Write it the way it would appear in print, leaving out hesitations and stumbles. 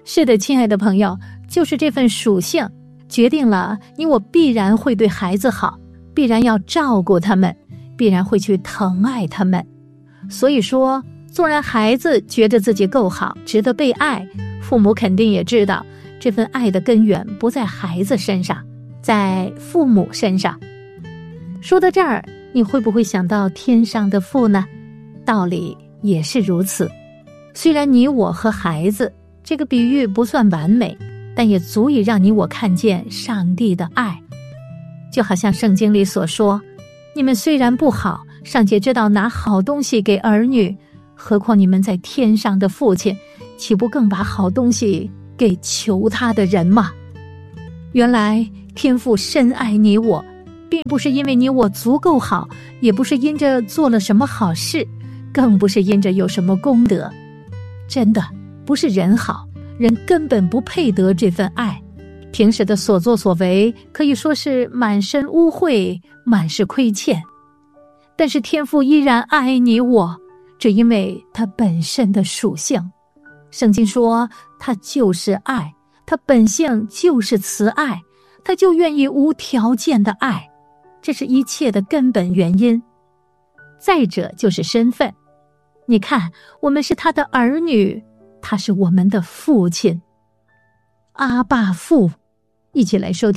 是的，亲爱的朋友，就是这份属性决定了你我必然会对孩子好，必然要照顾他们，必然会去疼爱他们。所以说，纵然孩子觉得自己够好，值得被爱，父母肯定也知道这份爱的根源不在孩子身上，在父母身上。说到这儿，你会不会想到天上的父呢？道理也是如此。虽然你我和孩子这个比喻不算完美，但也足以让你我看见上帝的爱。就好像圣经里所说，你们虽然不好，尚且知道拿好东西给儿女，何况你们在天上的父亲，岂不更把好东西给求他的人吗？原来天父深爱你我，并不是因为你我足够好，也不是因着做了什么好事，更不是因着有什么功德。真的不是人好，人根本不配得这份爱。平时的所作所为可以说是满身污秽，满是亏欠，但是天父依然爱你我，只因为他本身的属性。圣经说他就是爱，他本性就是慈爱，他就愿意无条件的爱，这是一切的根本原因。再者就是身份，你看，我们是他的儿女，他是我们的父亲。阿爸父，一起来收听